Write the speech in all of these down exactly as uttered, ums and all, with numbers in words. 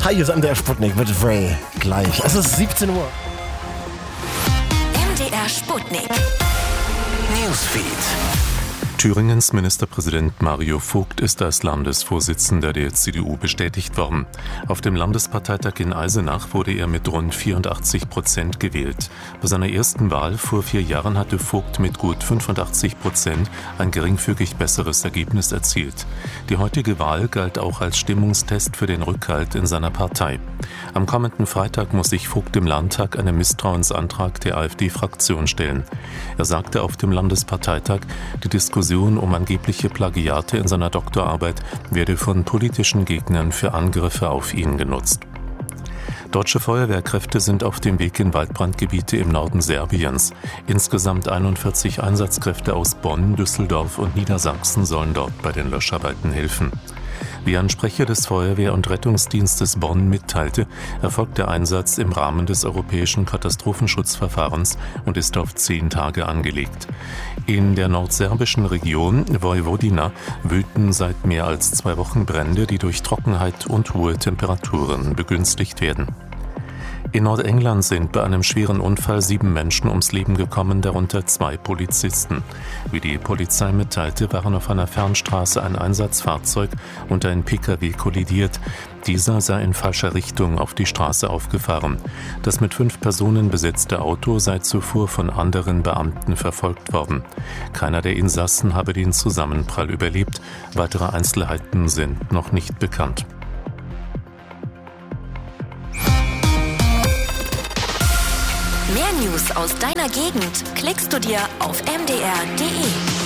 Hi, hier ist M D R Sputnik mit Ray. Gleich. Es ist siebzehn Uhr. M D R Sputnik. Newsfeed. Thüringens Ministerpräsident Mario Vogt ist als Landesvorsitzender der C D U bestätigt worden. Auf dem Landesparteitag in Eisenach wurde er mit rund vierundachtzig Prozent gewählt. Bei seiner ersten Wahl vor vier Jahren hatte Vogt mit gut fünfundachtzig Prozent ein geringfügig besseres Ergebnis erzielt. Die heutige Wahl galt auch als Stimmungstest für den Rückhalt in seiner Partei. Am kommenden Freitag muss sich Vogt im Landtag einen Misstrauensantrag der AfD-Fraktion stellen. Er sagte auf dem Landesparteitag, die Diskussion um angebliche Plagiate in seiner Doktorarbeit werde von politischen Gegnern für Angriffe auf ihn genutzt. Deutsche Feuerwehrkräfte sind auf dem Weg in Waldbrandgebiete im Norden Serbiens. Insgesamt einundvierzig Einsatzkräfte aus Bonn, Düsseldorf und Niedersachsen sollen dort bei den Löscharbeiten helfen. Wie ein Sprecher des Feuerwehr- und Rettungsdienstes Bonn mitteilte, erfolgt der Einsatz im Rahmen des europäischen Katastrophenschutzverfahrens und ist auf zehn Tage angelegt. In der nordserbischen Region Vojvodina wüten seit mehr als zwei Wochen Brände, die durch Trockenheit und hohe Temperaturen begünstigt werden. In Nordengland sind bei einem schweren Unfall sieben Menschen ums Leben gekommen, darunter zwei Polizisten. Wie die Polizei mitteilte, waren auf einer Fernstraße ein Einsatzfahrzeug und ein Pkw kollidiert. Dieser sei in falscher Richtung auf die Straße aufgefahren. Das mit fünf Personen besetzte Auto sei zuvor von anderen Beamten verfolgt worden. Keiner der Insassen habe den Zusammenprall überlebt. Weitere Einzelheiten sind noch nicht bekannt. Mehr News aus deiner Gegend klickst du dir auf m d r punkt d e.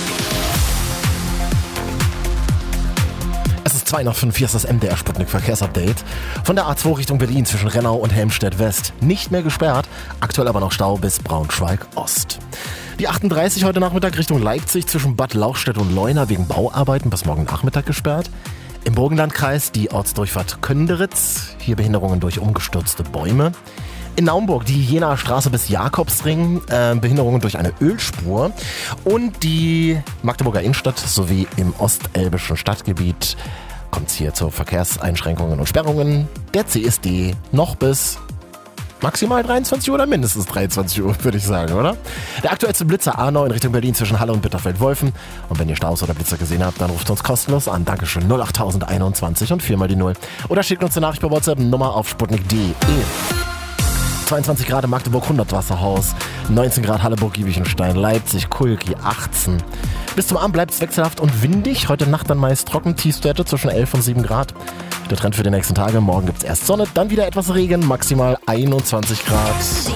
Es ist zwei nach fünf, hier ist das M D R Sputnik Verkehrsupdate. Von der A zwei Richtung Berlin zwischen Rennau und Helmstedt West nicht mehr gesperrt, aktuell aber noch Stau bis Braunschweig Ost. Die achtunddreißig heute Nachmittag Richtung Leipzig zwischen Bad Lauchstädt und Leuna wegen Bauarbeiten bis morgen Nachmittag gesperrt. Im Burgenlandkreis die Ortsdurchfahrt Könderitz, hier Behinderungen durch umgestürzte Bäume. In Naumburg die Jenaer Straße bis Jakobsring, äh, Behinderungen durch eine Ölspur. Und die Magdeburger Innenstadt sowie im ostelbischen Stadtgebiet kommt es hier zu Verkehrseinschränkungen und Sperrungen. Der C S D noch bis maximal dreiundzwanzig Uhr oder mindestens dreiundzwanzig Uhr, würde ich sagen, oder? Der aktuellste Blitzer A neun Richtung Berlin zwischen Halle und Bitterfeld-Wolfen. Und wenn ihr Staus oder Blitzer gesehen habt, dann ruft uns kostenlos an. Dankeschön. null acht einundzwanzig und viermal die null. Oder schickt uns eine Nachricht per WhatsApp, Nummer auf sputnik punkt d e. zweiundzwanzig Grad in Magdeburg, hundert Wasserhaus, neunzehn Grad Halleburg, Giebichenstein, Leipzig, Kulki, achtzehn. Bis zum Abend bleibt es wechselhaft und windig. Heute Nacht dann meist trocken, Tiefstwerte zwischen elf und sieben Grad. Der Trend für die nächsten Tage, morgen gibt es erst Sonne, dann wieder etwas Regen, maximal einundzwanzig Grad.